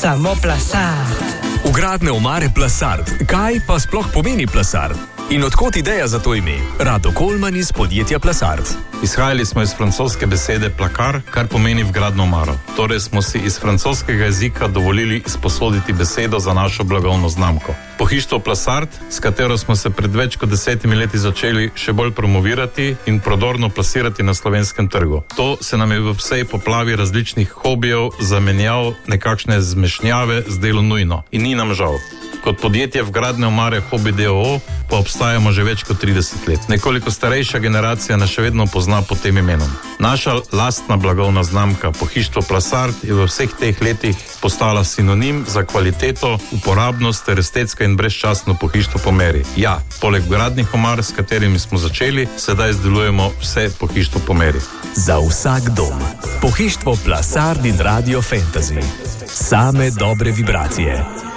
Samo Plasart. Vgradne omare Plasart. Kaj pa sploh pomeni Plasart? In odkot ideja za to ime? Rado Kolman iz podjetja Plasart. Izhajali smo iz francoske besede plakar, kar pomeni vgradno omaro. Torej smo si iz francoskega jezika dovolili izposoditi besedo za našo blagovno znamko. Pohištvo Plasart, s katero smo se pred več kot 10 leti začeli še bolj promovirati in prodorno plasirati na slovenskem trgu. To se nam je v vsej poplavi različnih hobijev zamenjal nekakšne zmešnjave z delo nujno. In ni nam žal. Kot podjetje vgradne omare Hobby d.o.o. pa obstajamo že več kot 30 let. Nekoliko starejša generacija nas še vedno pozna pod tem imenom. Naša lastna blagovna znamka Pohištvo Plasart je v vseh teh letih postala sinonim za kvaliteto, uporabnost ter estetsko in brezčasno pohištvo po meri. Ja, poleg vgradnih omar, s katerimi smo začeli, sedaj izdelujemo vse pohištvo po meri. Za vsak dom. Pohištvo Plasart in Radio Fantasy. Same dobre vibracije.